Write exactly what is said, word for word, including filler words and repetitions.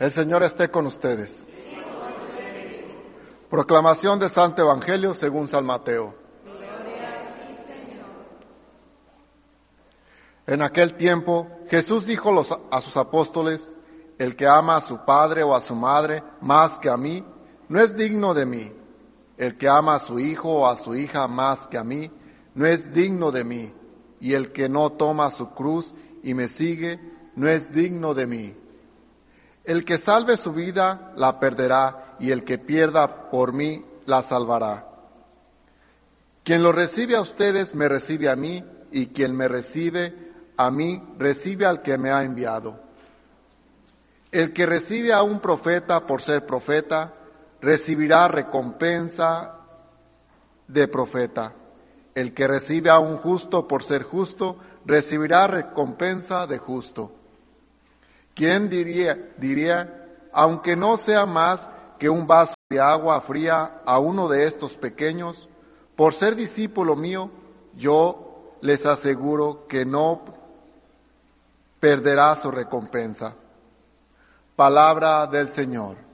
El Señor esté con ustedes. Proclamación del Santo Evangelio según San Mateo. En aquel tiempo Jesús dijo los- a sus apóstoles: el que ama a su padre o a su madre más que a mí, no es digno de mí. El que ama a su hijo o a su hija más que a mí, no es digno de mí. Y el que no toma su cruz y me sigue, no es digno de mí. El que salve su vida, la perderá, y el que pierda por mí, la salvará. Quien lo recibe a ustedes, me recibe a mí, y quien me recibe a mí, recibe al que me ha enviado. El que recibe a un profeta por ser profeta, recibirá recompensa de profeta. El que recibe a un justo por ser justo, recibirá recompensa de justo. ¿Quién diría, diría, aunque no sea más que un vaso de agua fría a uno de estos pequeños, por ser discípulo mío, yo les aseguro que no perderá su recompensa? Palabra del Señor.